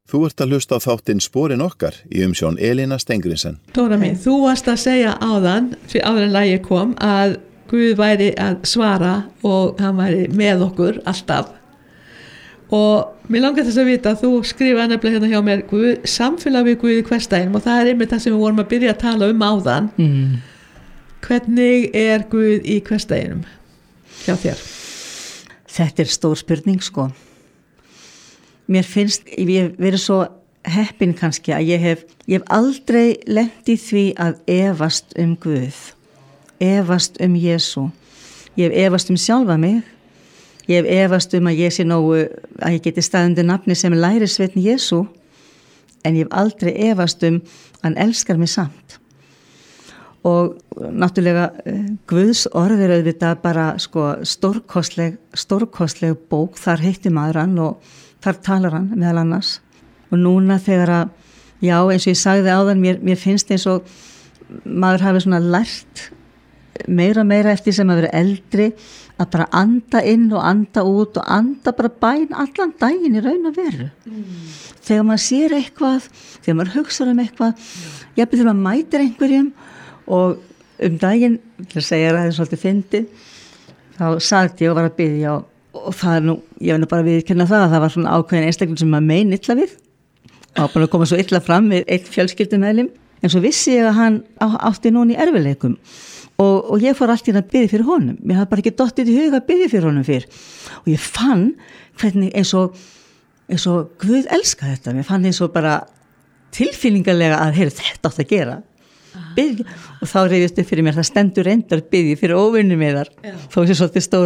Þú ert að hlusta á þáttinn Sporin okkar í umsjón Elína Stengrinsen. Dóra mín, þú varst að segja áðan en lagið kom að Guð væri að svara og hann væri með okkur alltaf. Og mér langar þess að vita að þú skrifa nefnilega hérna hjá mér Guð, samfélag við Guð í hversdæginum og það er einmitt það sem við vorum að byrja að tala áðan. Hvernig er Guð í hversdæginum hjá þér? Þetta stór spurning sko. Mér finnst, ég hef verið svo heppin kannski að ég hef aldrei lent í því að efast Guð, efast Jesú. Ég hef efast sjálfa mig, ég hef efast að ég sé nógu, að ég geti staðið undir nafni sem lærisveinn Jesú, en ég hef aldrei efast hann elskar mig samt. Og náttúrulega Guðs orð auðvitað bara sko stórkostleg bók, þar heitti maður hann og þar talar hann meðal annars. Og núna þegar að, já eins og ég sagði áðan, mér finnst eins og maður hafi svona lært meira eftir sem að vera eldri, að bara anda inn og anda út og anda bara bæn allan daginn í raun og veru. Þegar maður sér eitthvað, þegar maður hugsar eitthvað, jafnvel þegar maður mætir einhverjum og daginn, til að segja það svolítið fyndið, þá sagði ég og var að biðja og það nú, ég var nú bara að viðurkenna það að það var svona ákveðin einstakling sem maður mein illa við og bara að koma svo illa fram við eitt fjölskyldumeðlim, en svo vissi ég að hann átti núna í erfiðleikum og ég fór allt í að biðja fyrir honum. Mér hafði bara ekki dottið í huga að biðja fyrir honum fyrr og ég fann hvernig eins og Guð elska þetta. Mér fann eins og bara tilfinningarlega að þetta átt að gera. Biðja, og þá reyðist upp fyrir mér það stendur reyndar biðja fyrir óvinni með þar þó sé svolítið stór